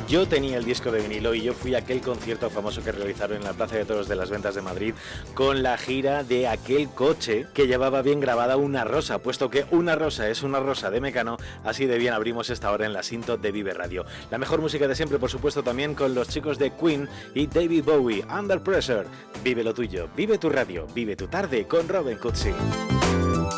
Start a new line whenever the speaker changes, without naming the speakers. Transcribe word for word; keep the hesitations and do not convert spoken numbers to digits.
Yo tenía el disco de vinilo y yo fui a aquel concierto famoso que realizaron en la Plaza de Toros de las Ventas de Madrid con la gira de aquel coche que llevaba bien grabada una rosa, puesto que una rosa es una rosa de Mecano. Así de bien abrimos esta hora en la Sinto de Vive Radio. La mejor música de siempre, por supuesto, también con los chicos de Queen y David Bowie, Under Pressure. Vive lo tuyo, vive tu radio, vive tu tarde con Robin Cutsi.